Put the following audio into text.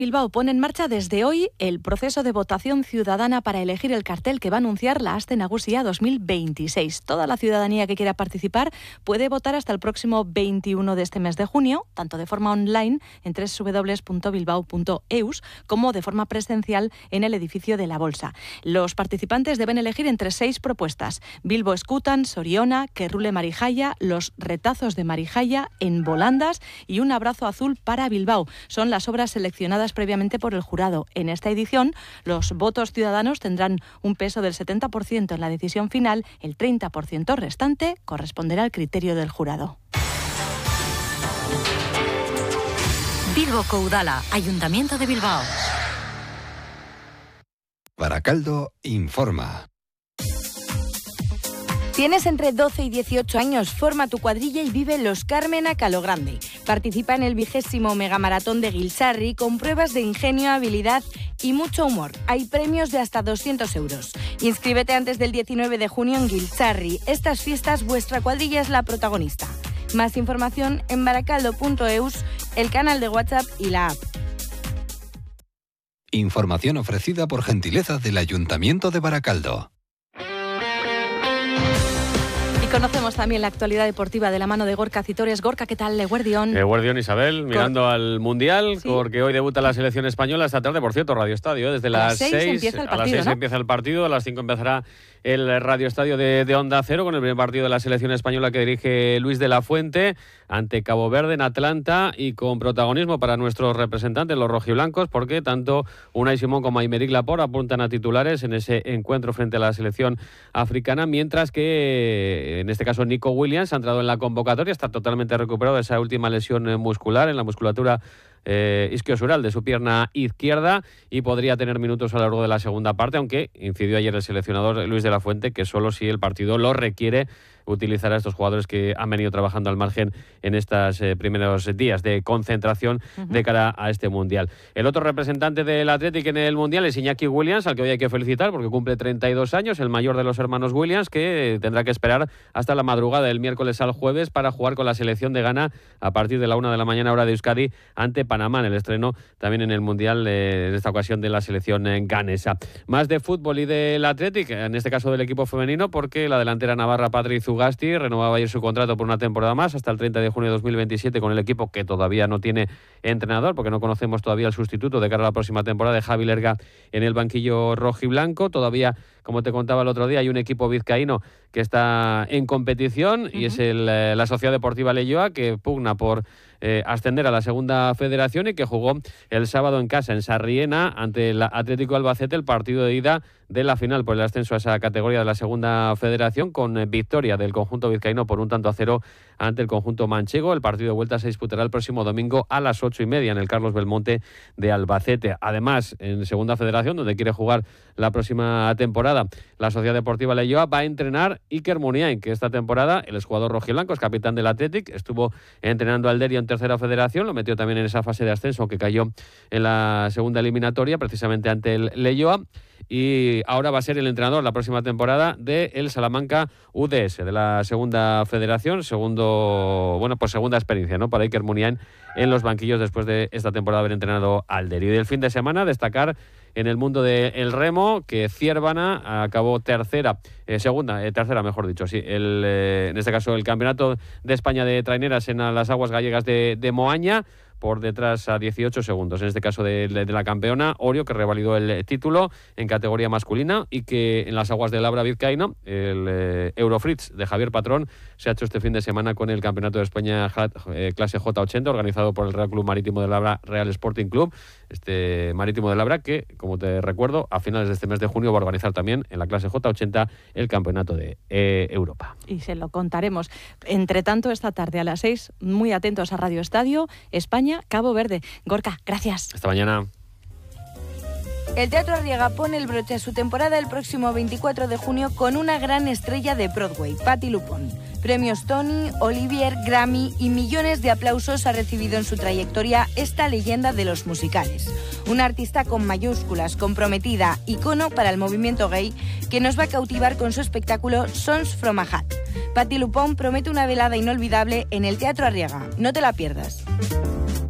Bilbao pone en marcha desde hoy el proceso de votación ciudadana para elegir el cartel que va a anunciar la Aste Nagusia 2026. Toda la ciudadanía que quiera participar puede votar hasta el próximo 21 de este mes de junio, tanto de forma online en www.bilbao.eus como de forma presencial en el edificio de la Bolsa. Los participantes deben elegir entre 6 propuestas: Bilbo Escutan, Soriona, Kerrule Marijaya, Los Retazos de Marijaya, En Volandas y Un Abrazo Azul para Bilbao. Son las obras seleccionadas previamente por el jurado. En esta edición, los votos ciudadanos tendrán un peso del 70% en la decisión final, el 30% restante corresponderá al criterio del jurado. Bilboko Udala, Ayuntamiento de Bilbao. Barakaldo informa. ¿Tienes entre 12 y 18 años? Forma tu cuadrilla y vive Los Carmen a Calo Grande. Participa en el 20º megamaratón de Gilsarri con pruebas de ingenio, habilidad y mucho humor. Hay premios de hasta 200 euros. Inscríbete antes del 19 de junio en Gilsarri. Estas fiestas, vuestra cuadrilla es la protagonista. Más información en barakaldo.eus, el canal de WhatsApp y la app. Información ofrecida por gentileza del Ayuntamiento de Barakaldo. Conocemos también la actualidad deportiva de la mano de Gorka Citores. Gorka, ¿qué tal? Eguerdión. Eguerdión, Isabel, mirando al Mundial, sí, porque hoy debuta la selección española esta tarde, por cierto, Radio Estadio, desde las 6 empieza el partido, a las 6 ¿no? Empieza el partido, a las 5 empezará el Radio Estadio de Onda Cero con el primer partido de la selección española que dirige Luis de la Fuente ante Cabo Verde en Atlanta y con protagonismo para nuestros representantes, los rojiblancos, porque tanto Unai Simón como Aymeric Laporte apuntan a titulares en ese encuentro frente a la selección africana, mientras que en este caso Nico Williams ha entrado en la convocatoria, está totalmente recuperado de esa última lesión muscular en la musculatura isquiosural de su pierna izquierda y podría tener minutos a lo largo de la segunda parte, aunque incidió ayer el seleccionador Luis de la Fuente que solo si el partido lo requiere utilizar a estos jugadores que han venido trabajando al margen en estos primeros días de concentración de cara a este Mundial. El otro representante del Athletic en el Mundial es Iñaki Williams, al que hoy hay que felicitar porque cumple 32 años, el mayor de los hermanos Williams, que tendrá que esperar hasta la madrugada del miércoles al jueves para jugar con la selección de Ghana a partir de la 1 de la mañana hora de Euskadi ante Panamá, en el estreno también en el Mundial en esta ocasión de la selección ganesa. Más de fútbol y del Athletic, en este caso del equipo femenino, porque la delantera navarra Patri Zugasti renovaba ayer su contrato por una temporada más hasta el 30 de junio de 2027 con el equipo que todavía no tiene entrenador, porque no conocemos todavía el sustituto de cara a la próxima temporada de Javi Lerga en el banquillo rojiblanco. Todavía, como te contaba el otro día, hay un equipo vizcaíno que está en competición y es la Sociedad Deportiva Leioa, que pugna por ascender a la segunda federación y que jugó el sábado en casa en Sarriena ante el Atlético Albacete el partido de ida de la final por el ascenso a esa categoría de la segunda federación, con victoria del conjunto vizcaíno por 1-0 ante el conjunto manchego. El partido de vuelta se disputará el próximo domingo a las 8:30 en el Carlos Belmonte de Albacete. Además, en segunda federación, donde quiere jugar la próxima temporada la Sociedad Deportiva Leioa, va a entrenar Iker Muniain, que esta temporada el exjugador rojiblanco es capitán del Athletic, estuvo entrenando al Derio en tercera federación, lo metió también en esa fase de ascenso que cayó en la segunda eliminatoria precisamente ante el Leioa, y ahora va a ser el entrenador la próxima temporada de el Salamanca UDS de la segunda federación, segunda experiencia, ¿no?, para Iker Muniain en los banquillos después de esta temporada haber entrenado al Derio. Y del fin de semana destacar en el mundo del remo que Ciervana acabó tercera, mejor dicho, sí, en este caso el Campeonato de España de Traineras en las aguas gallegas de Moaña, por detrás a 18 segundos, en este caso de la campeona Orio, que revalidó el título en categoría masculina, y que en las aguas del Abra vizcaíno, el Eurofritz de Javier Patrón se ha hecho este fin de semana con el Campeonato de España clase J80, organizado por el Real Club Marítimo del Abra, Real Sporting Club, este Marítimo del Abra, que, como te recuerdo, a finales de este mes de junio va a organizar también en la clase J80 el Campeonato de Europa. Y se lo contaremos. Entre tanto, esta tarde a las 6, muy atentos a Radio Estadio, España, Cabo Verde. Gorka, gracias. Hasta mañana. El Teatro Arriaga pone el broche a su temporada el próximo 24 de junio con una gran estrella de Broadway, Patti LuPone. Premios Tony, Olivier, Grammy y millones de aplausos ha recibido en su trayectoria esta leyenda de los musicales. Una artista con mayúsculas, comprometida, icono para el movimiento gay, que nos va a cautivar con su espectáculo Songs from a Hat. Patti LuPone promete una velada inolvidable en el Teatro Arriaga. No te la pierdas.